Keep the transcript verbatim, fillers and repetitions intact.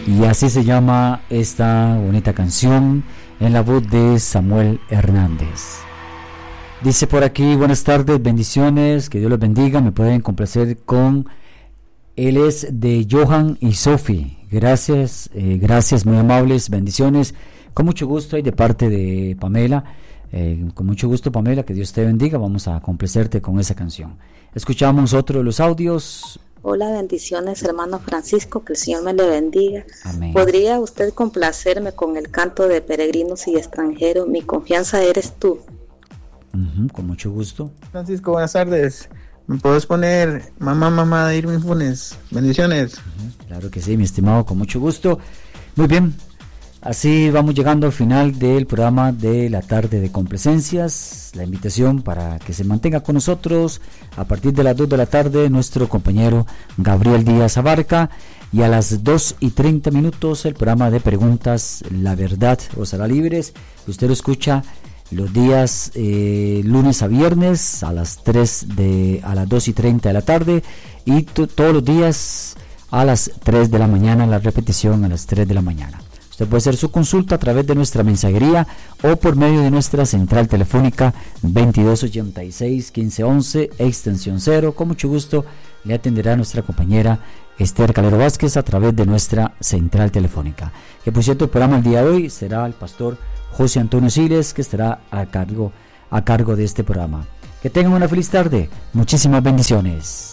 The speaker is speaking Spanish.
Y así se llama esta bonita canción en la voz de Samuel Hernández. Dice por aquí: buenas tardes, bendiciones, que Dios los bendiga. Me pueden complacer con Él es de Johan y Sophie. Gracias, eh, gracias, muy amables, bendiciones. Con mucho gusto, y de parte de Pamela, eh, con mucho gusto, Pamela, que Dios te bendiga. Vamos a complacerte con esa canción. Escuchamos otro de los audios. Hola, bendiciones, hermano Francisco, que el Señor me le bendiga. Amén. ¿Podría usted complacerme con el canto de Peregrinos y Extranjeros? Mi confianza eres tú. Uh-huh, con mucho gusto. Francisco, buenas tardes. ¿Me puedes poner Mamá, Mamá de Irving Funes? Bendiciones. Uh-huh, claro que sí, mi estimado, con mucho gusto. Muy bien, así vamos llegando al final del programa de la tarde de complacencias. La invitación para que se mantenga con nosotros a partir de las dos de la tarde, nuestro compañero Gabriel Díaz Abarca, y a las dos y treinta minutos el programa de preguntas La Verdad os hará libres. Usted lo escucha los días eh, lunes a viernes a las tres de a las dos y treinta de la tarde, y t- todos los días a las tres de la mañana, la repetición a las tres de la mañana. Usted puede hacer su consulta a través de nuestra mensajería o por medio de nuestra central telefónica veintidós ochenta y seis quince once extensión cero. Con mucho gusto le atenderá nuestra compañera Esther Calero Vázquez a través de nuestra central telefónica. Que por cierto, el programa el día de hoy será el pastor José Antonio Siles, que estará a cargo, a cargo de este programa. Que tengan una feliz tarde. Muchísimas bendiciones.